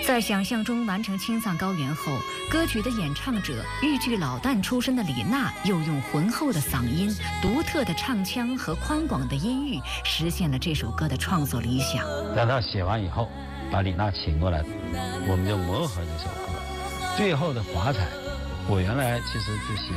在想象中完成《青藏高原》后，歌曲的演唱者豫剧老旦出身的李娜，又用浑厚的嗓音、独特的唱腔和宽广的音域，实现了这首歌的创作理想。 让他写完以后，把李娜请过来，我们就磨合这首歌。最后的华彩，我原来其实就写